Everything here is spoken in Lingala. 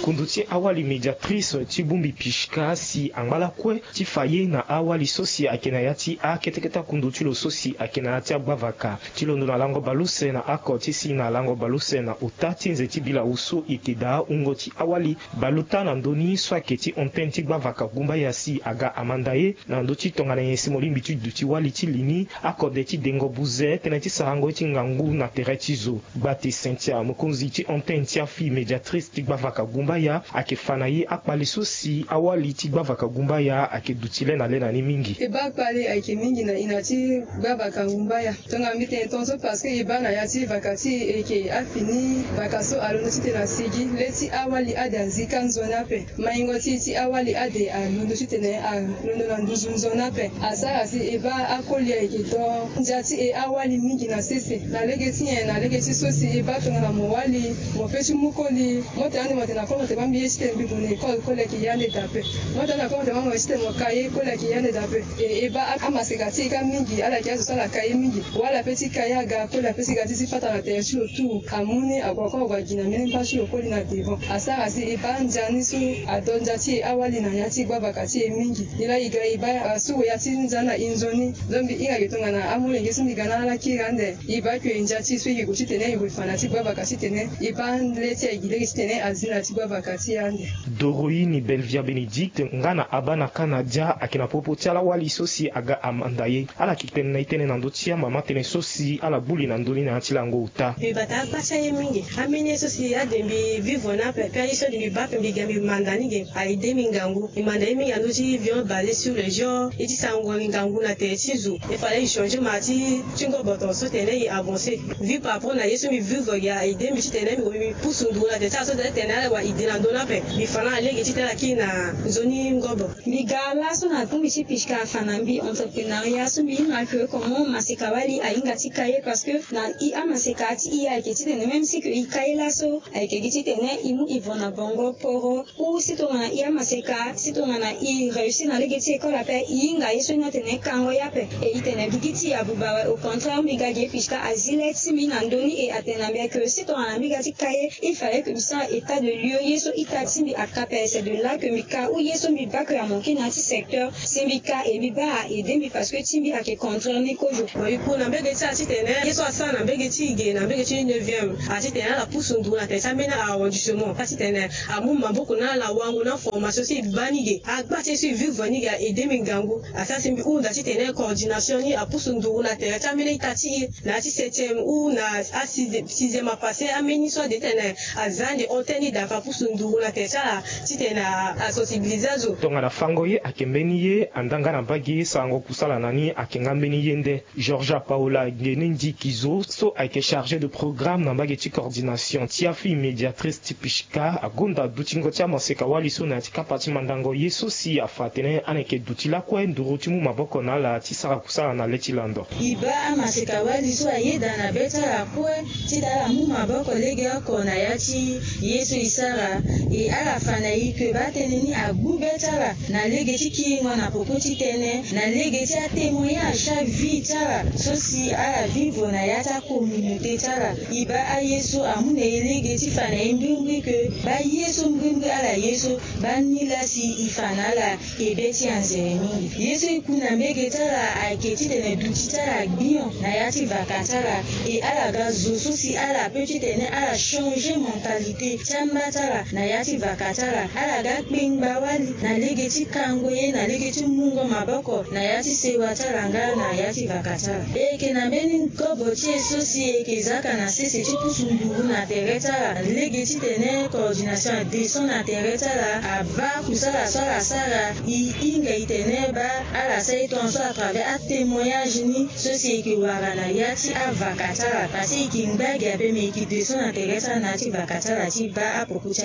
kunduti awali mediatrice Tibumbi Pishka si angala kwe tifaye na awali sosi akena yati aketeketa kunduti lo sosi akena yati agbavaka tilondo na lango baluse na ako tisi na lango baluse na utati nzeti bila usu ikeda ungoti awali baluta na ndoni swaketi ontenti gbavaka gumba yasi aga amandaye na ndoti tongana yesi molimbi tu duti wali tilini akode ti dengo buze teneti sarango ti ngangu na tereti zo gbati sentia mokonzi ti ontenti afi mediatrice ti gbavaka gumba ya ake fanaye akpali sosi awali ti gbavaka gumba ya ake dutile na lena ni mingi eba akpali ake mingi na inati gbavaka gumba ya tonga mbite entonso parce que eba na yati vakati eke afini vakaso alondo ti tena sigi leti awali ade azika nzona pe maingo ti awali ade alondo ti tene alondo na nduzu nzona pe asara si eba akolia eke to njati e awali mingi na sese na lege ti sosi eba tonga na mowali mofeti mukoli mote ande mote na fomo te bambi yesite mbibune ekol koleki yande dape mote na fomo te bambi yesite mokaye koleki yande dape eba amaseka ti eka mingi ala ki azosala kaye mingi wala pe ti kaye aga kola pe ti ga ti fata na tere ti lo tu amuni agwako gwa gina mene mpa ti lo koli na devant asara si eba njani so adonja ti awali na ya ti gbavaka ti mingi ila iga eba asuwe ya ti nzana inzoni zombi inga ge tonga na amulenge so mbiga na ala kirande eba kue nja ti so ige go ti tene igo fana ti gbavaka ti tene eba le ti agilegi ti tene azina ti gbavaka ti ande Doroini Belvia Benedict ngana abana Kanadia akina popo ti ala wali sosi aga amandaye ala kitene na itene na ndo tia mama tene sosi ala buli na ndoli na tilango uta bata pacha ye mingi amene sosi adembi vivre na pe iso de ba pe bigambi mandani ge aide mingangu imanda mingi ando ti vion basé sur les gens et ti sango ngangu na te tizu il fallait changer mati tingo boton so tene y avancer vu par rapport na yeso mi vivre ya aide mi ti tene mi pusu ndula te so de tene ala wa ide na ndona pe mi fana lege ti tela ki na zoni ngobo mi gala so na tumbi ti pishka fanambi entrepreneuriat so mi na que comment masekawali ainga ti kaye parce que na i amaseka ti i ke ti tene même si que i kaye la so ke ti tene imu ivona bongo poro ou si to na i amaseka si to na i réussir na lege ti école pe inga yeso na tene kango ya pe e i tene bigiti abuba au contraire mi ga ge pishka azile ti mi na ndoni e atena bien que si to na mi ga ti kaye il fallait que mi sa état de lieu yeso itati mi akape c'est de là que mi ka ou yeso mi ba que ya mon na ti secteur simika e mi ba aider mi parce que ti mi ake contraire ni ko jo oui pour na bege ti tene yeso asa na bege ti ge na bege ti 9e ati tene la pusu ndu na te sa mena arrondissement ati tene amu maboko na la wangu na formation si bani ge agba ti si vivre ni ga aider mi gangu asa simbi ou da ti tene coordination ni a pusu ndu na te ta mena itati na ti 7e ou na a 6e a passé ameni so de tene azande onteni da fa pusu ndu na te sa ti tene a sensibiliser tonga na fango ye akembeni ye andanga na bagi sango kusala nani akengambeni yende Georgia Paola Genendi Kizo so ake chargé de programme na bagi ti coordination ti afi mediatrice ti pishka agonda dutingo ti amaseka wali so na ti kapa ti mandango ye so si afatene aneke duti la kue nduru ti mu maboko na la ti sara kusala na leti lando iba amaseka wali so ayeda na beta la kue ti dala mu maboko lege oko na ya ti yeso isara e ala fana yi que batene ni agbu betala na lege ti kingo na popo ti tene na lege ti a témoigner à chaque vie tala so si ala vivre na ya ta communauté tala iba a yeso amune lege ti fana yi mbingbi que ba yeso mbingbi ala yeso ba nila si ifana la ebe ti anzere mingi yeso ikuna mbege tala ayeke ti tene duti tala gbion na ya ti vaka tala e ala ga zo so si ala peut ti tene ala changer mentalité ti amba tala na ya ti vaka tala ala ga kpengba wali na lege ti kango ye na lege ti mungo maboko na ya ti sewa tala nga na ya ti vaka tala eke na mbeni kobo ti e so si eke zaka na sese ti pusu nduru na tere tala lege ti tene coordination adeson na tere tala aba kusala so ala sara i hinga i tene ba ala sai tonso à travers a témoignage ni so si eke wara na ya ti avaka tala parce que eke ngbage ape me eke deson na tere tala na ti vaka tala ti ba apopo ti